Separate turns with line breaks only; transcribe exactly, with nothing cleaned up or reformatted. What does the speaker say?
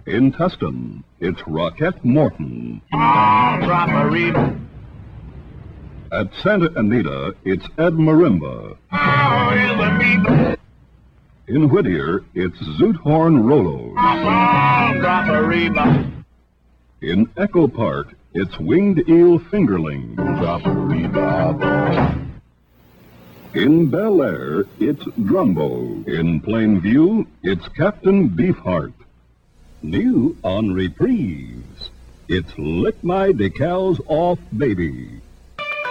In Tustin, it's Roquette Morton.
Oh, drop a Reba.
At Santa Anita, it's Ed Marimba.
Oh, here's a Reba.
In Whittier, it's Zoothorn Rolo.
Oh, drop a Reba.
In Echo Park, it's Winged Eel Fingerling.
Drop a Reba.
In Bel Air, it's Drumbo. In Plainview, it's Captain Beefheart. New on Reprise, it's Lick My Decals Off Baby.